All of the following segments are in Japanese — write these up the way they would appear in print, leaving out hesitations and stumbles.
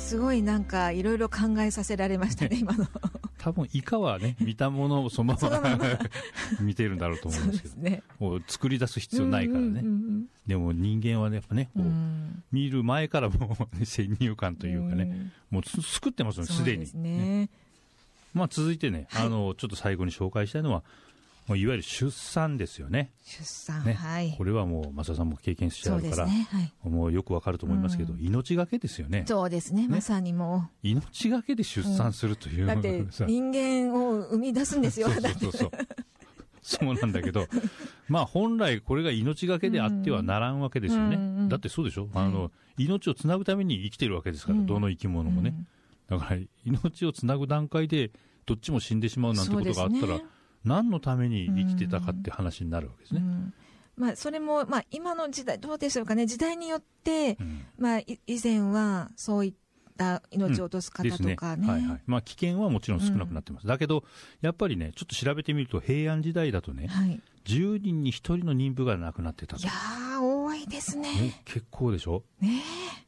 すごいなんかいろいろ考えさせられましたね今の多分イカはね見たものをそのまま見てるんだろうと思いますけど、 そうですね、 もう作り出す必要ないからね、でも人間はねやっぱねこう、見る前からもう先入観というかね、もう作ってますよねすでに。 そうですね。 まあ続いてね、 はい、 ちょっと最後に紹介したいのは、もういわゆる出産ですよね。 出産、 ね、 はい。 これはもう増田さんも経験してあるから、 ね、はい、 もうよくわかると思いますけど、命がけですよね。 そうですね、まさにもう命がけで出産するという、 だって人間を生み出すんですよ。 そうなんだけどまあ本来これが命がけであってはならんわけですよね、だってそうでしょ、命をつなぐために生きてるわけですから、どの生き物もね、だから命をつなぐ段階でどっちも死んでしまうなんてことがあったら、何のために生きてたかって話になるわけですね。 まあ、それも、まあ、今の時代どうでしょうかね、時代によって、まあ、以前はそういった命を落とす方とかね、 はいはい、まあ、危険はもちろん少なくなってます、だけどやっぱりねちょっと調べてみると平安時代だとね、10人に1人の妊婦が亡くなってたと。 いやー多いですね。 結構でしょね。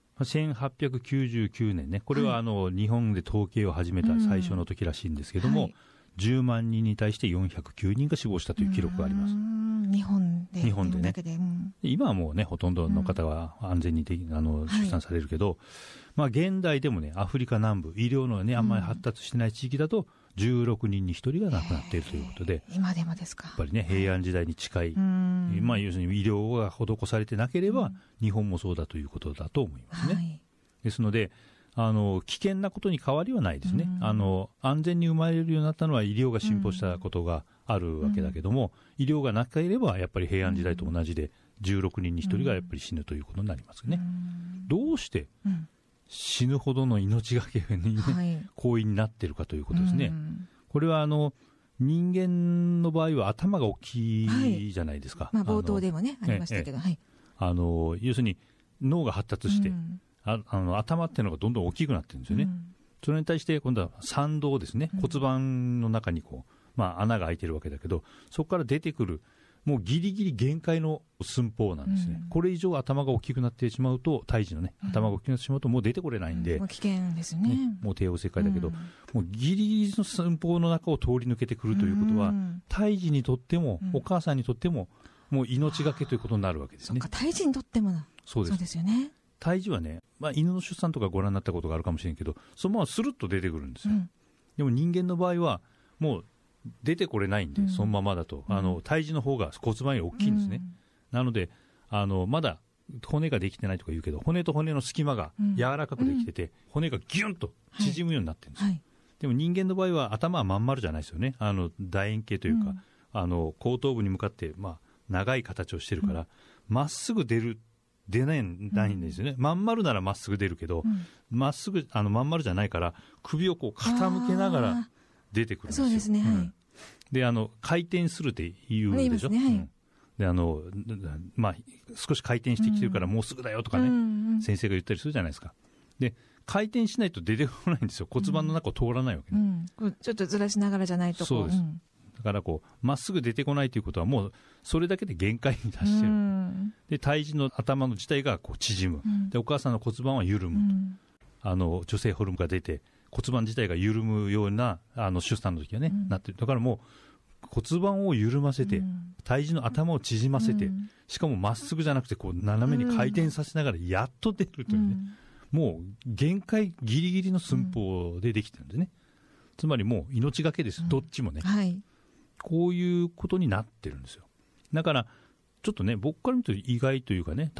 1899年ね、これは日本で統計を始めた最初の時らしいんですけども、10万人に対して409人が死亡したという記録があります。 日本でね、 今はもうねほとんどの方は安全に出産されるけど、まあ現代でもねアフリカ南部医療のねあんまり発達してない地域だと16人に1人が亡くなっているということで、 今でもですか。 やっぱりね平安時代に近い、まあ要するに医療が施されてなければ、日本もそうだということだと思いますね。ですので危険なことに変わりはないですね、安全に生まれるようになったのは医療が進歩したことがあるわけだけども、医療がなければやっぱり平安時代と同じで16人に1人がやっぱり死ぬということになりますね。どうして死ぬほどの命がけに、ね、行為になっているかということですね。これは人間の場合は頭が大きいじゃないですか、 まあ、冒頭でもねありましたけど、 要するに脳が発達して、頭っていうのがどんどん大きくなってるんですよね、それに対して今度は産道ですね、骨盤の中にこう、まあ、穴が開いてるわけだけど、そこから出てくるもうギリギリ限界の寸法なんですね、これ以上頭が大きくなってしまうと、胎児のね頭が大きくなってしまうともう出てこれないんで、 もう危険ですね。 もう帝王切開だけど、もうギリギリの寸法の中を通り抜けてくるということは、胎児にとっても、お母さんにとってももう命がけということになるわけですね。 そうか、胎児にとってもそうですよね。 胎児はね、まあ、犬の出産とかご覧になったことがあるかもしれんけど、そのままスルッと出てくるんですよ、でも人間の場合はもう出てこれないんで、そのままだと胎児の方が骨盤より大きいんですね、なのでまだ骨ができてないとか言うけど、骨と骨の隙間が柔らかくできてて、骨がギュンと縮むようになってるんですよ、でも人間の場合は頭はまん丸じゃないですよね。楕円形というか、後頭部に向かって、まあ、長い形をしてるからまっすぐ出ないんですよね、まん丸ならまっすぐ出るけど、まっすぐまん丸じゃないから首をこう傾けながら出てくるんですよ。 そうですね、 で回転するって言うでしょ、でまあ、少し回転してきてるからもうすぐだよとかね、先生が言ったりするじゃないですか。で回転しないと出てこないんですよ、骨盤の中を通らないわけね、 ちょっとずらしながらじゃないと。 そうです、だからこうまっすぐ出てこないということはもうそれだけで限界に達してる、で胎児の頭の自体がこう縮む、でお母さんの骨盤は緩むと、女性ホルモンが出て骨盤自体が緩むような出産の時はね、なってる。だからもう骨盤を緩ませて、胎児の頭を縮ませて、しかもまっすぐじゃなくてこう斜めに回転させながらやっと出るというね、もう限界ギリギリの寸法でできてるんですね、つまりもう命がけです、どっちもね、こういうことになってるんですよ。だからちょっとね僕から見ると意外というかね、